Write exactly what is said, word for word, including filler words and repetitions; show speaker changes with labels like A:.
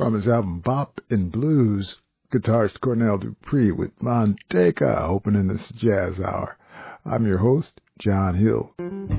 A: from his album Bop and Blues, guitarist Cornell Dupree with Manteca opening this jazz hour. I'm your host, John Hill.